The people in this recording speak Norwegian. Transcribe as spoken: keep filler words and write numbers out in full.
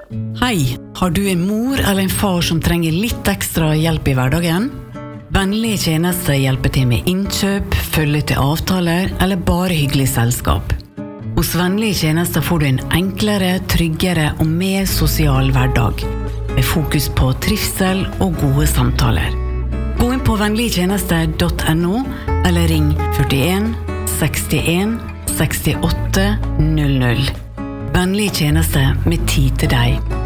Hei, har du en mor eller en far som trenger litt ekstra hjelp i hverdagen? Vennlige tjenester hjelper til med innkjøp, følge til avtaler eller bare hyggelig selskap. Hos Vennlige tjenester får du en enklere, tryggere og mer sosial hverdag, med fokus på trivsel og gode samtaler. Gå inn på vennligtjenester punktum no eller ring førtien sekstien sekstiåtte null null. Vennlige tjenester med tid til deg.